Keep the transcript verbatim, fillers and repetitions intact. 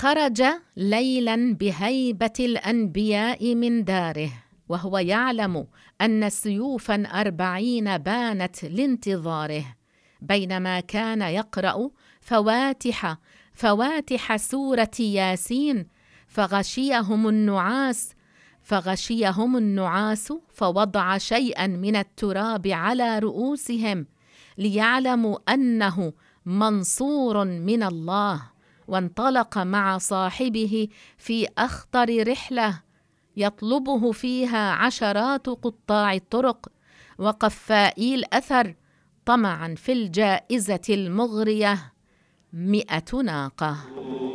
خرج ليلا بهيبة الأنبياء من داره، وهو يعلم أن سيوفا أربعين بانت لانتظاره، بينما كان يقرأ فواتح فواتح سورة ياسين فغشيهم النعاس فغشيهم النعاس فوضع شيئا من التراب على رؤوسهم ليعلموا أنه منصور من الله، وانطلق مع صاحبه في أخطر رحلة يطلبه فيها عشرات قطاع الطرق وقفائي الأثر طمعا في الجائزة المغرية مئة ناقة.